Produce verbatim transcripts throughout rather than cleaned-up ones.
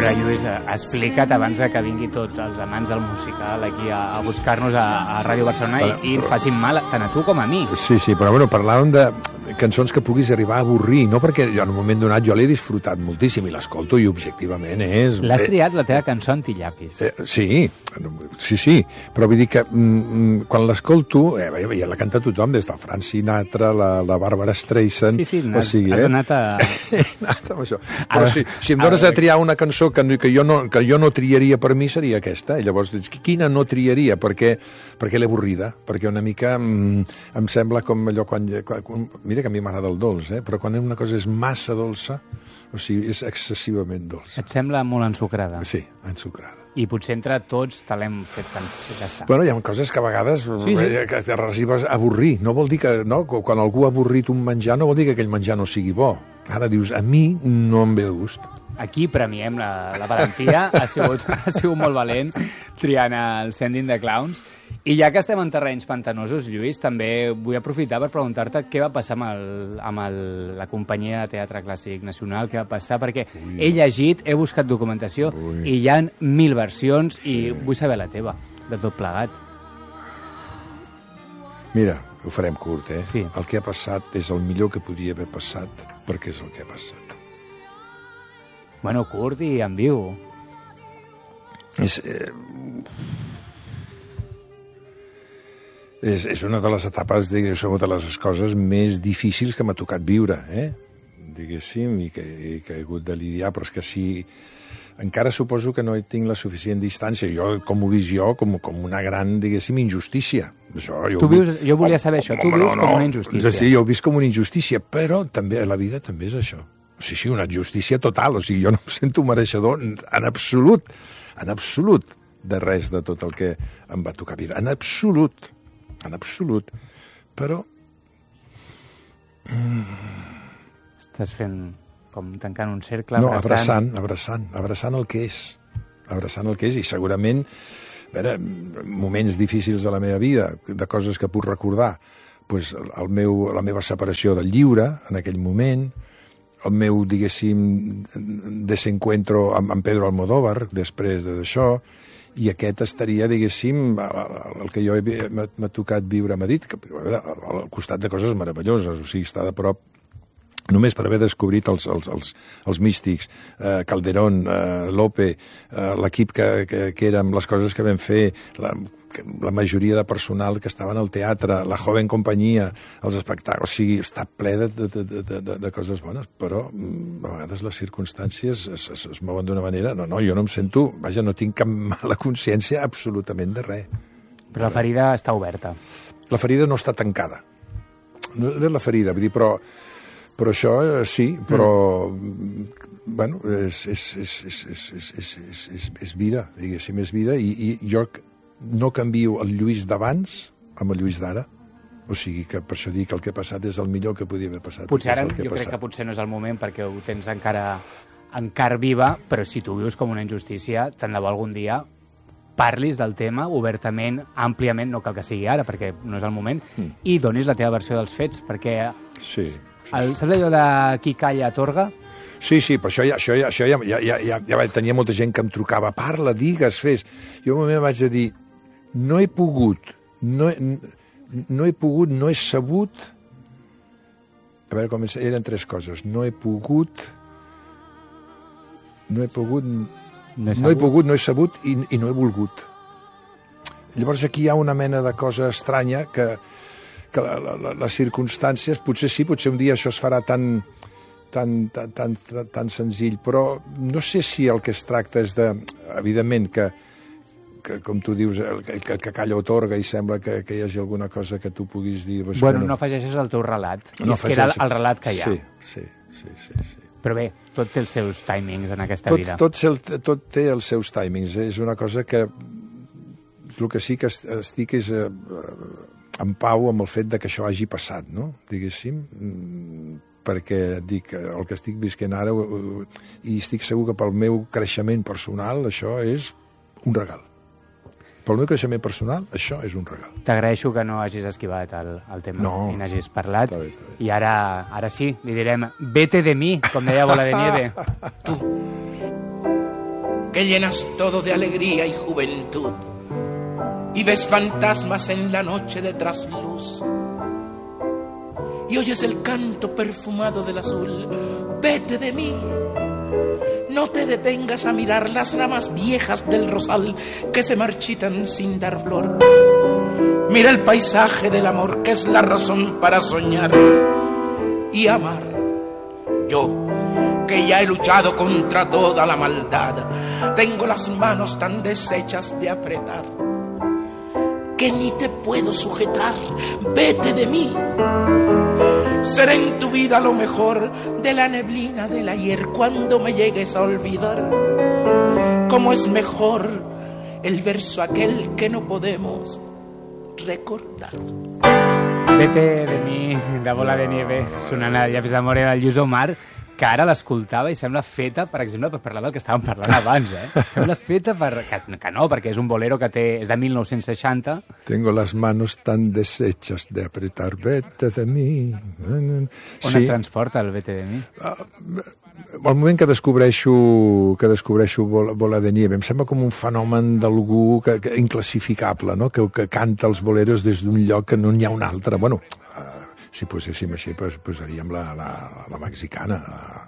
veure, Lluís, explica't abans de que vingui tots els amants del musical aquí a, a buscar-nos a, a Ràdio Barcelona i, i ens facin mal tant a tu com a mi. Sí, sí, però bueno, parlàvem de cançons que puguis arribar a avorrir, no? Perquè jo en un moment donat jo l'he disfrutat moltíssim i l'escolto i objectivament és... L'has triat la teva cançó Antillapis. Eh, sí, sí, sí, però vull dir que mm, quan l'escolto, eh, ja l'ha cantat tothom, des del Frank Sinatra, la, la Barbara Streisand... Sí, sí, o sigui, has eh? anat a... He anat amb això. Però si, si em dones a triar una cançó que, que, jo no, que jo no triaria per mi seria aquesta. I llavors, quina no triaria? Perquè, perquè l'he avorrida. Perquè una mica mm, em sembla com allò quan, quan... Mira que a mi m'agrada el dolç, eh? Però quan una cosa és massa dolça, o sigui, és excessivament dolça. Et sembla molt ensucrada? Sí, ensucrada. I potser entre tots te l'hem fet pensar. Bueno, hi ha coses que a vegades sí, sí. que arribes a avorrir. No vol dir que, no, quan algú ha avorrit un menjar, no vol dir que aquell menjar no sigui bo. Ara dius, a mi no em ve de gust. Aquí premiem la, la valentia, ha sigut, ha sigut molt valent triant el Sending the Clowns. I ja que estem en terrenys pantanosos, Lluís, també vull aprofitar per preguntar-te què va passar amb, el, amb el, la companyia de teatre clàssic nacional, què va passar, perquè Ui. he llegit, he buscat documentació Ui. i hi ha mil versions sí. i vull saber la teva, de tot plegat. Mira, ho farem curt, eh? Sí. El que ha passat és el millor que podia haver passat, perquè és el que ha passat. Bueno, curt i ambigu. És... Eh... És, és una de les etapes, diguéssim, de les coses més difícils que m'ha tocat viure, eh? Diguéssim, i que, i que he hagut de lidiar, però és que si... Encara suposo que no tinc la suficient distància. Jo, com ho vist jo, com, com una gran, diguéssim, injustícia. Això, jo, tu vius, jo volia saber això, tu vius no, no, com una injustícia. Sí, jo ho visc com una injustícia, però també la vida també és això. O sigui, sí, una justícia total, o sigui, jo no em sento mereixedor en absolut, en absolut, de res de tot el que em va tocar viure. En absolut. En absolut, però... Estàs fent com tancant un cercle, no, abraçant... No, abraçant, abraçant, abraçant el que és. Abraçant el que és, i segurament, a veure, moments difícils de la meva vida, de coses que puc recordar, pues, el meu, la meva separació del lliure, en aquell moment, el meu, diguéssim, desencuentro amb, amb Pedro Almodóvar, després d'això, i aquest estaria, diguéssim, el que jo m'ha tocat viure a Madrid, que, a veure, al costat de coses meravelloses, o sigui, està de prop només per haver descobrit els, els, els, els místics, eh, Calderón, eh, Lope, eh, l'equip que, que, que érem, les coses que vam fer, la, la majoria de personal que estava al teatre, la joven companyia, els espectacles, o sigui, està ple de, de, de, de, de coses bones, però a vegades les circumstàncies es, es, es mouen d'una manera, no, no, jo no em sento, vaja, no tinc cap mala consciència absolutament de res. Però la ferida està oberta. La ferida no està tancada. No és la ferida, vull dir, però Però això, sí, però, mm. bueno, és, és, és, és, és, és, és, és, és vida, diguéssim, és vida, i, i jo no canvio el Lluís d'abans amb el Lluís d'ara. O sigui, que per això dic que el que ha passat és el millor que podia haver passat. Potser ara, jo crec que potser no és el moment perquè ho tens encara, encara viva, però si tu vius com una injustícia, tant de bo algun dia parlis del tema obertament, àmpliament, no cal que sigui ara, perquè no és el moment, mm. i donis la teva versió dels fets, perquè... Sí. El, saps allò de qui calla atorga? Sí, sí, però això, ja, això, ja, això ja, ja, ja, ja, ja tenia molta gent que em trucava, parla, digues, fes. Jo un moment vaig dir, no he pogut, no he, no he pogut, no he sabut... A veure, com eren tres coses. No he pogut... No he pogut... No he, no he pogut, no he sabut i, i no he volgut. Llavors aquí hi ha una mena de cosa estranya que... que la, la, les circumstàncies, potser sí, potser un dia això es farà tan, tan, tan, tan, tan senzill, però no sé si el que es tracta és de, evidentment, que, que com tu dius, que, que calla otorga i sembla que, que hi hagi alguna cosa que tu puguis dir... Pues, bueno, bueno, no afegeixes el teu relat, no és que era el relat que hi ha. Sí, sí, sí, sí, sí. Però bé, tot té els seus timings en aquesta tot, vida. Tot, el, tot té els seus timings, és una cosa que... El que sí que estic és... Eh, en pau amb el fet de que això hagi passat, no? Diguéssim, perquè dic, el que estic visquent ara, i estic segur que pel meu creixement personal això és un regal. Pel meu creixement personal, això és un regal. T'agraeixo que no hagis esquivat el, el tema no. i n'hagis parlat. Està bé, està bé. I ara, ara sí, li direm vete de mi, com deia Bola de Nieve. que llenas todo de alegría y juventud, y ves fantasmas en la noche de trasluz, y oyes el canto perfumado del azul. Vete de mí, no te detengas a mirar las ramas viejas del rosal que se marchitan sin dar flor. Mira el paisaje del amor, que es la razón para soñar y amar. Yo, que ya he luchado contra toda la maldad, tengo las manos tan deshechas de apretar que ni te puedo sujetar. Vete de mí. Seré en tu vida lo mejor de la neblina del ayer cuando me llegues a olvidar. Como es mejor el verso aquel que no podemos recordar. Vete de mi, de Bola de Nieve, sonant a Llavis de Mòria del Lluís Omar, que ara l'escoltava i sembla feta, per exemple, per parlar del que estàvem parlant abans, eh? Sembla feta per... Que, que no, perquè és un bolero que té... és de mil nou-cents seixanta. Tengo las manos tan deshechas de apretar, vete de mi. On sí. et transporta el Vete de mi? Al moment que descobreixo, que descobreixo Bola, Bola de Nieve, em sembla com un fenomen d'algú que, que, inclassificable, no? que, que canta els boleros des d'un lloc que no n'hi ha un altre. Bueno, uh, si poséssim així, pues, posaríem la, la, la mexicana. La...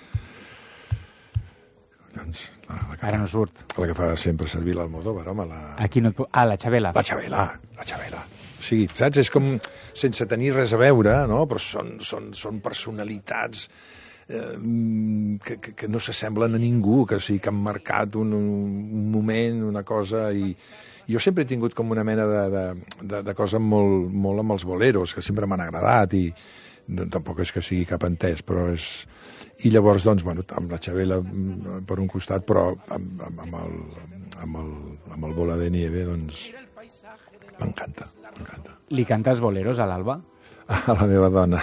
Doncs, la, la que Ara fa, no surt. La que fa sempre servir l'Almodóvar, home. La... Aquí no et... Ah, la Xabela. La Xabela, la Xabela. O sigui, saps? És com sense tenir res a veure, no? Però són, són, són personalitats eh, que, que, que no s'assemblen a ningú, que, o sigui, que han marcat un, un moment, una cosa, i jo sempre he tingut com una mena de, de, de, de cosa molt, molt amb els boleros, que sempre m'han agradat, i no, tampoc és que sigui cap entès, però és... I llavors, doncs, bueno, amb la Xabela per un costat, però amb, amb, amb, el, amb, el, amb el Bola de Nieve, doncs, m'encanta, m'encanta. Li cantes boleros a l'Alba? A la meva dona.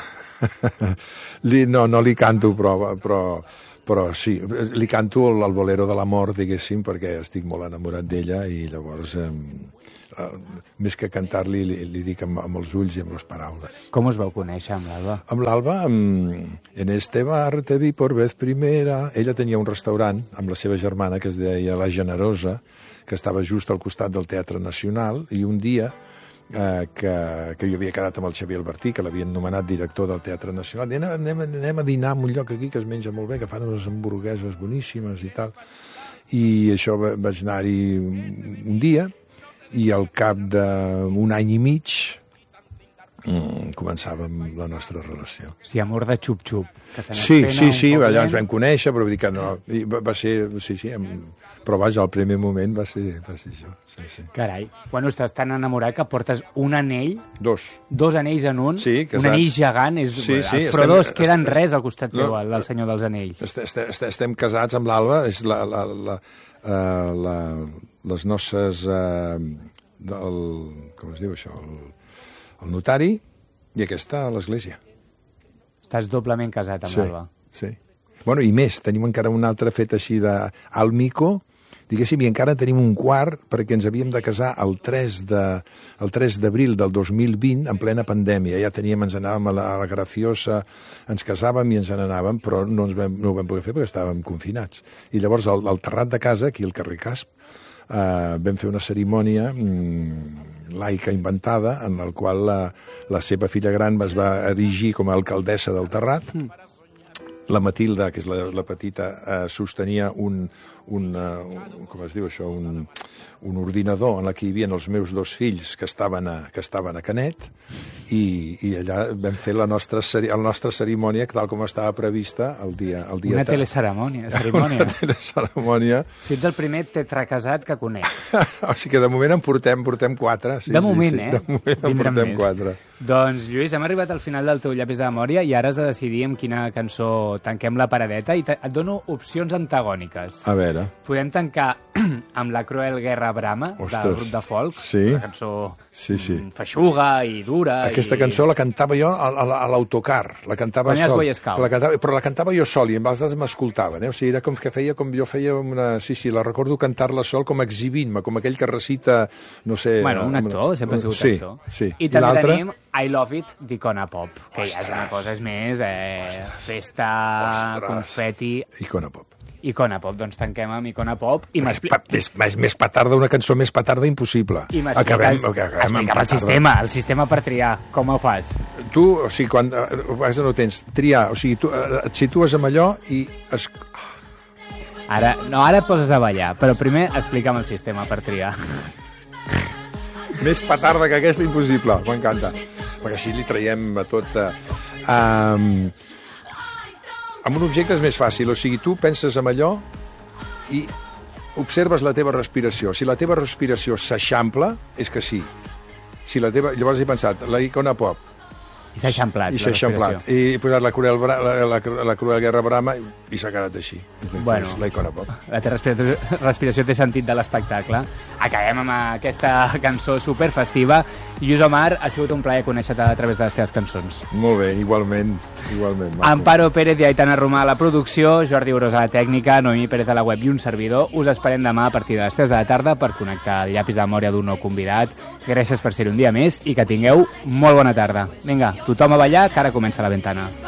li, no, no li canto, però, però, però sí, li canto el, el bolero de l'amor, diguéssim, perquè estic molt enamorat d'ella i llavors... Eh, Uh, més que cantar-li, li, li dic amb, amb els ulls i amb les paraules. Com us vau conèixer amb l'Alba? Amb l'Alba, en este bar te vi por vez primera. Ella tenia un restaurant amb la seva germana que es deia La Generosa, que estava just al costat del Teatre Nacional, i un dia eh, que, que jo havia quedat amb el Xavier Albertí, que l'havien nomenat director del Teatre Nacional, i anem, anem, anem a dinar en un lloc aquí que es menja molt bé, que fan unes hamburgueses boníssimes i tal. I això vaig anar-hi un dia, i al cap d'un any i mig mm, començàvem la nostra relació. Sí, amor de xup-xup. Sí, sí, sí, allà ens vam conèixer, però vull dir que no... Va, va ser, sí, sí, em, però vaja, al primer moment va ser, va ser això. Sí, sí. Carai, bueno, estàs tan enamorat que portes un anell... Dos. Dos anells en un, sí, un anell gegant, és, sí, sí, el Frodo es estem, queda en estem, res al costat teu, no, el del Senyor dels Anells. Estem, estem, estem casats amb l'Alba, és la... la, la Uh, la, les noces uh, del, com es diu això, el, el notari, i aquesta a l'església. Estàs doblement casat amb sí, l'Alba. Sí. Bueno, i més, tenim encara un altre fet així d'Almico, diguéssim, i encara tenim un quart perquè ens havíem de casar el tres d'abril del dos mil vint, en plena pandèmia. Ja teníem, ens anàvem a la, a la Graciosa, ens casàvem i ens n'anàvem, però no, ens vam, no ho vam poder fer perquè estàvem confinats. I llavors al, al terrat de casa, aquí al carrer Casp, eh, vam fer una cerimònia mmm, laica inventada, en la qual la, la seva filla gran es va erigir com a alcaldessa del terrat. Mm. La Matilda, que és la, la petita, eh, sostenia un, un, uh, com es diu això, un, un ordinador en què hi havia els meus dos fills que estaven a, que estaven a Canet, i, i allà vam fer la nostra, la nostra cerimònia, tal com estava prevista el dia... El dia una telecerimònia. Cerimònia. Una telecerimònia. Si ets el primer tetracasat que conec. O sigui que de moment en portem, portem quatre. Sí, de moment, sí, sí. eh? De moment en Vindran portem més. quatre. Doncs, Lluís, hem arribat al final del teu llapis de memòria i ara has de decidir amb quina cançó tanquem la paradeta, i et dono opcions antagòniques. A veure. Podem tancar amb La cruel guerra Brama, Ostres. del grup de folk, sí. una cançó sí, sí. feixuga i dura. Aquesta i... cançó la cantava jo a, a, a l'autocar, la cantava Quan eres sol. Boy Scout. La cantava, però la cantava jo sol i amb els altres m'escoltaven, eh? O sigui, era com que feia, com jo feia una... Sí, sí, la recordo cantar-la sol com exhibint-me, com aquell que recita, no sé... Bueno, un actor, una... sempre ha sigut sí, actor. Sí, I, I també tenim I Love It d'Icona Pop, que Ostres. Ja és una cosa, és més, eh, festa, Ostres. confeti... Icona Pop. Icona Pop, doncs tanquem amb Icona Pop i m'expliques... Més, més, més petarda, una cançó més petarda impossible. I m'expliques el sistema, el sistema per triar, com ho fas? Tu, o sigui, quan vas no tens, triar, o sigui, tu et situes amb allò i... Es... Ara, no, ara et poses a ballar, però primer explica'm el sistema per triar. Més petarda que aquesta, impossible, m'encanta. Perquè així li traiem a tot... Uh, um, amb un objecte és més fàcil, o sigui, tu penses en allò i observes la teva respiració. Si la teva respiració s'eixampla, és que sí. Si la teva... Llavors he pensat, la Icona Pop. I s'ha eixamplat, I s'ha eixamplat. I he posat la Cruel, la, la, la Cruel Guerra Brama i s'ha quedat així. Bueno, és la Icona Pop. La teva respiració, respiració té sentit de l'espectacle. Acabem amb aquesta cançó superfestiva. Lluís Omar, ha sigut un plaer conèixer-te a través de les teves cançons. Molt bé, igualment. igualment Amparo Pérez i Aitana Romà a la producció, Jordi Brosa a la tècnica, Noemí Pérez a la web i un servidor. Us esperem demà a partir de les tres de la tarda per connectar el llapis de memòria d'un nou convidat. Gràcies per ser un dia més i que tingueu molt bona tarda. Vinga, tothom a ballar, que ara comença la ventana.